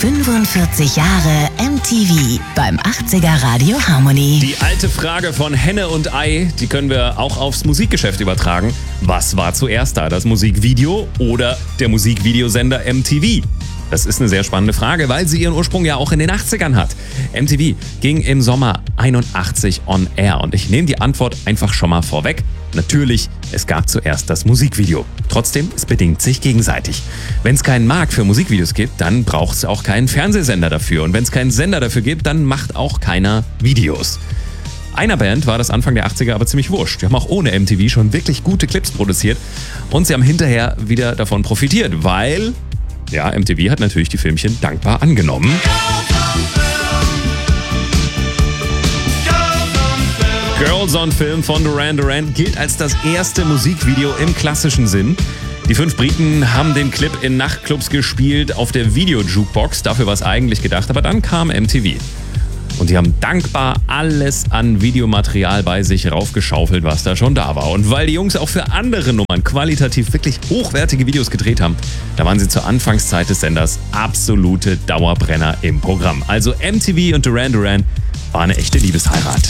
45 Jahre MTV beim 80er Radio Harmony. Die alte Frage von Henne und Ei, die können wir auch aufs Musikgeschäft übertragen. Was war zuerst da, das Musikvideo oder der Musikvideosender MTV? Das ist eine sehr spannende Frage, weil sie ihren Ursprung ja auch in den 80ern hat. MTV ging im Sommer 81 on air und ich nehme die Antwort einfach schon mal vorweg. Natürlich, es gab zuerst das Musikvideo. Trotzdem, es bedingt sich gegenseitig. Wenn es keinen Markt für Musikvideos gibt, dann braucht es auch keinen Fernsehsender dafür. Und wenn es keinen Sender dafür gibt, dann macht auch keiner Videos. Einer Band war das Anfang der 80er aber ziemlich wurscht. Die haben auch ohne MTV schon wirklich gute Clips produziert und sie haben hinterher wieder davon profitiert, weil ja, MTV hat natürlich die Filmchen dankbar angenommen. Girls on Film von Duran Duran gilt als das erste Musikvideo im klassischen Sinn. Die 5 Briten haben den Clip in Nachtclubs gespielt, auf der Video-Jukebox. Dafür war es eigentlich gedacht, aber dann kam MTV. Und die haben dankbar alles an Videomaterial bei sich raufgeschaufelt, was da schon da war. Und weil die Jungs auch für andere Nummern qualitativ wirklich hochwertige Videos gedreht haben, da waren sie zur Anfangszeit des Senders absolute Dauerbrenner im Programm. Also MTV und Duran Duran war eine echte Liebesheirat.